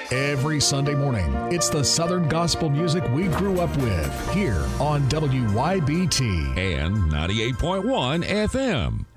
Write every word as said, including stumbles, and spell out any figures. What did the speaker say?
Every Sunday morning, it's the Southern gospel music we grew up with here on W Y B T and ninety-eight point one F M.